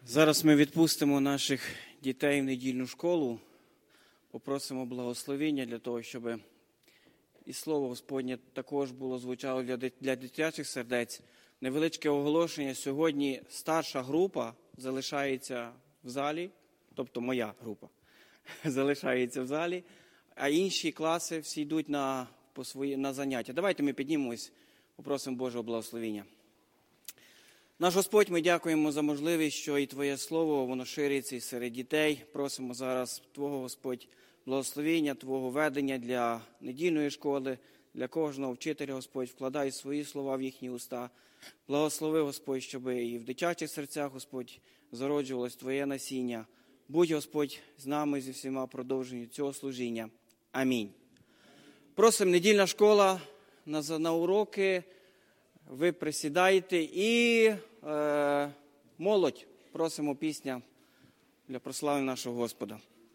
Зараз ми відпустимо наших дітей в недільну школу, попросимо благословення для того, щоб і Слово Господнє також було звучало для дитячих сердець. Невеличке оголошення. Сьогодні старша група залишається в залі, тобто моя група залишається в залі, а інші класи всі йдуть на заняття. Давайте ми піднімемось, попросимо Божого благословення. Наш Господь, ми дякуємо за можливість, що і Твоє Слово, воно шириться і серед дітей. Просимо зараз Твого, Господь, благословення, Твого ведення для недільної школи, для кожного вчителя, Господь, вкладай свої слова в їхні уста. Благослови, Господь, щоб і в дитячих серцях, Господь, зароджувалось Твоє насіння. Будь, Господь, з нами зі всіма продовженням цього служіння. Амінь. Просимо, недільна школа на уроки. Ви присідайте і молодь, просимо пісня для прослави нашого Господа.